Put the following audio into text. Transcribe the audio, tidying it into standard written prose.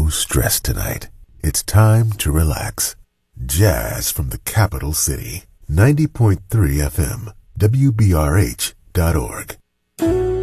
stressed tonight. It's time to relax. Jazz from the capital city. 90.3 FM, WBRH.org.